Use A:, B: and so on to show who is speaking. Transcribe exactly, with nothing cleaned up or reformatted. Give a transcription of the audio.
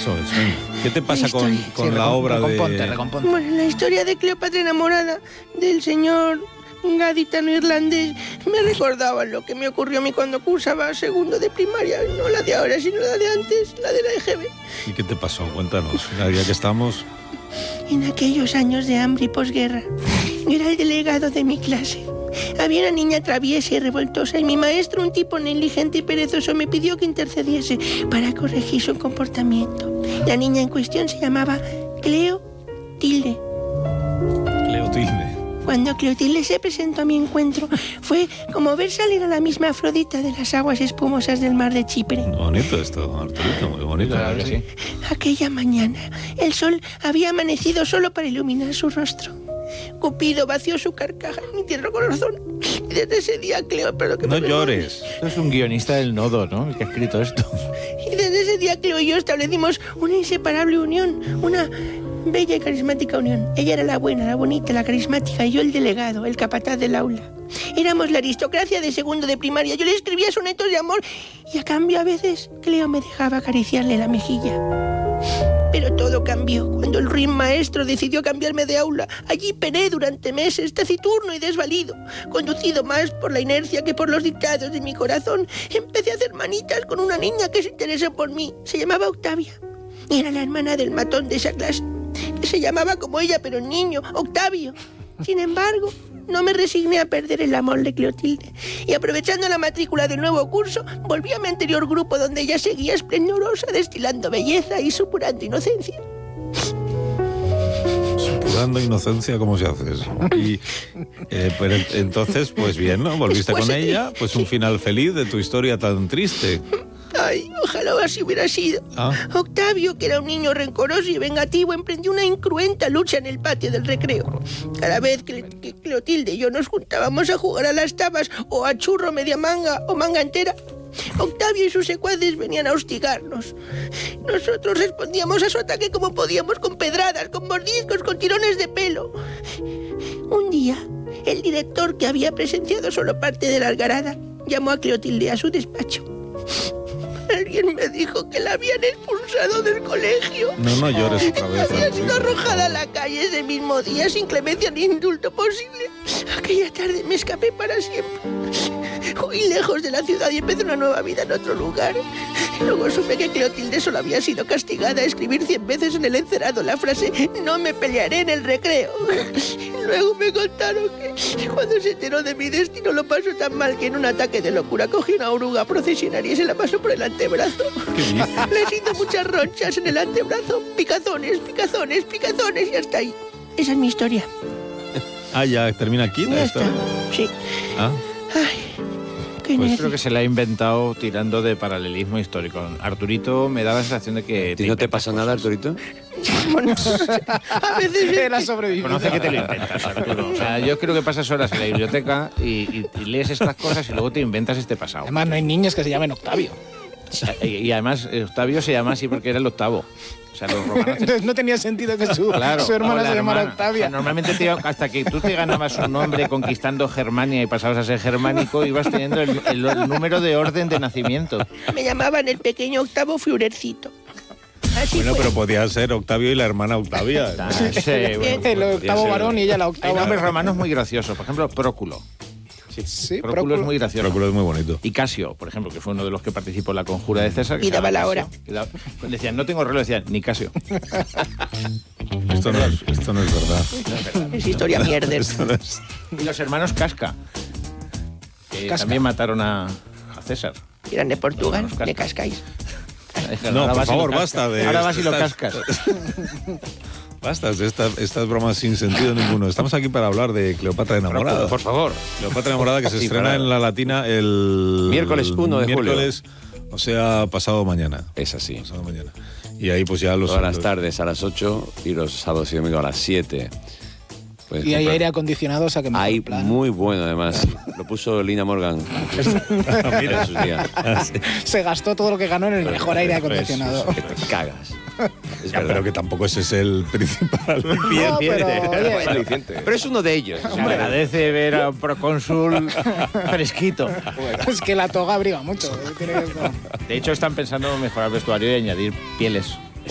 A: Eso es. ¿Qué te pasa con,
B: Historia.
A: con
B: Sí,
A: la
B: recom-
A: obra
B: recomponte,
A: de...?
B: recomponte.
C: Bueno, la historia de Cleopatra enamorada del señor gaditano irlandés me recordaba lo que me ocurrió a mí cuando cursaba segundo de primaria, no la de ahora, sino la de antes, la de la E G B.
A: ¿Y qué te pasó? Cuéntanos. Ya que estamos...
C: En aquellos años de hambre y posguerra, era el delegado de mi clase. Había una niña traviesa y revoltosa y mi maestro, un tipo negligente y perezoso, me pidió que intercediese para corregir su comportamiento. La niña en cuestión se llamaba Cleo Tilde.
A: Cleotilde.
C: Cuando Cleotilde se presentó a mi encuentro, fue como ver salir a la misma Afrodita de las aguas espumosas del mar de Chipre.
A: Bonito esto, Arturito, muy bonito.
B: Claro que sí.
C: Aquella mañana, el sol había amanecido solo para iluminar su rostro. Cupido vació su carcaja en mi tierno corazón. Y desde ese día, Cleo, pero que
A: No
C: me
A: llores.
B: Esto es un guionista del Nodo, ¿no? El que ha escrito esto.
C: Y desde ese día, Cleo y yo establecimos una inseparable unión, una bella y carismática unión. Ella era la buena, la bonita, la carismática, y yo el delegado, el capataz del aula. Éramos la aristocracia de segundo de primaria. Yo le escribía sonetos de amor y a cambio a veces Cleo me dejaba acariciarle la mejilla. Pero todo cambió cuando el ruin maestro decidió cambiarme de aula. Allí pené durante meses, taciturno y desvalido. Conducido más por la inercia que por los dictados de mi corazón, empecé a hacer manitas con una niña que se interesó por mí. Se llamaba Octavia. Era la hermana del matón de esa clase, que se llamaba como ella, pero niño, Octavio. Sin embargo, no me resigné a perder el amor de Cleotilde. Y aprovechando la matrícula del nuevo curso, volví a mi anterior grupo donde ella seguía esplendorosa, destilando belleza y supurando inocencia.
A: Supurando inocencia, ¿cómo se hace eso? Y, eh, pero entonces, pues bien, ¿no? Volviste
C: Después,
A: con
C: eh,
A: ella, pues un final feliz de tu historia tan triste.
C: Ay, ojalá así hubiera sido.
A: Ah.
C: Octavio, que era un niño rencoroso y vengativo, emprendió una incruenta lucha en el patio del recreo. Cada vez que, que Cleotilde y yo nos juntábamos a jugar a las tabas o a churro media manga o manga entera, Octavio y sus secuaces venían a hostigarnos. Nosotros respondíamos a su ataque como podíamos, con pedradas, con mordiscos, con tirones de pelo. Un día, el director, que había presenciado solo parte de la algarada, llamó a Cleotilde a su despacho. Alguien me dijo que la habían expulsado del colegio.
A: No, no llores otra vez.
C: Había
A: Arturito.
C: sido arrojada a la calle ese mismo día sin clemencia ni indulto posible. Aquella tarde me escapé para siempre. Huí lejos de la ciudad y empecé una nueva vida en otro lugar. Luego supe que Cleotilde solo había sido castigada a escribir cien veces en el encerado la frase «No me pelearé en el recreo». Luego me contaron que cuando se enteró de mi destino lo pasó tan mal que en un ataque de locura cogió una oruga procesionaria y se la pasó por el antebrazo.
A: ¿Qué dices?
C: Les hizo muchas ronchas en el antebrazo, picazones, picazones, picazones y hasta ahí. Esa es mi historia.
A: Ah, ya termina aquí
C: Ya
A: esto.
C: está. Sí.
A: Ah,
C: Ay, qué
B: Pues
C: nervio.
B: creo que se la ha inventado tirando de paralelismo histórico. Arturito me da la sensación de que...
D: ¿Y no te pasa nada, Arturito?
C: Bueno, a veces
E: Él ha sobrevivido.
B: Conoce que te lo inventas, Arturo. O sea, yo creo que pasas horas en la biblioteca y, y- y lees estas cosas y luego te inventas este pasado.
E: Además, no hay niños que se llamen Octavio.
B: Y, y además, eh, Octavio se llama así porque era el octavo. O sea, los romanos...
E: Entonces no tenía sentido que su,
B: Claro,
E: su hermana
B: o la
E: se llamara
B: hermana.
E: Octavia.
B: O sea, normalmente te iba- hasta que tú te ganabas un nombre conquistando Germania y pasabas a ser germánico, ibas teniendo el, el- el número de orden de nacimiento.
C: me llamaban el pequeño octavo Fleurercito. Así
A: bueno,
C: fue.
A: pero podía ser Octavio y la hermana Octavia.
B: Ah, sí, bueno,
E: El octavo
B: podía ser.
E: varón y ella la
B: Hay
E: octava.
B: nombres romanos muy graciosos. Por ejemplo, Próculo.
E: Sí,
B: Próculo
E: Próculo.
B: es muy gracioso.
A: Próculo es muy bonito.
B: Y Casio, por ejemplo, que fue uno de los que participó en la conjura de César. que
C: Y
B: se llama
C: daba la
B: Casio.
C: hora.
B: Y daba- Decían, no tengo reloj, decían, ni Casio.
A: Esto no es, esto no es verdad.
C: Es historia mierda.
A: Esto no es-
B: Y los hermanos Casca, que
E: Casca.
B: también mataron a, a César.
C: Eran de Portugal,
B: Los cascas.
C: de Cascais.
A: No,
B: Ahora
A: por
B: vas y lo
A: favor,
B: cascas.
A: basta de
B: Ahora
A: esto,
B: vas y lo
A: estás-
B: cascas.
A: Basta de estas, estas bromas sin sentido ninguno. Estamos aquí para hablar de Cleopatra enamorada.
D: Por favor.
A: Cleopatra enamorada que se
D: Sí,
A: estrena
D: para-
A: en la Latina el...
D: Miércoles uno de julio.
A: miércoles, o sea, pasado mañana.
D: Es así.
A: Pasado mañana. Y ahí pues ya los...
D: Todas las
A: los-
D: tardes a las ocho y los sábados y domingos a las siete. Puedes
E: Y hay
D: comprar.
E: aire acondicionado, o sea que mejor
D: Hay
E: plan.
D: muy bueno, además. Lo puso Lina Morgan. Mira en sus días.
E: Se gastó todo lo que ganó en el mejor aire acondicionado.
D: Que te cagas. Es
A: Ya,
D: verdad.
A: pero que tampoco ese es el principal.
E: No, pero, oye,
D: Pero es uno de ellos.
B: Se agradece ver a un procónsul fresquito.
E: es que la toga abriga mucho. Tiene que-
B: De hecho, están pensando en mejorar el vestuario y añadir pieles.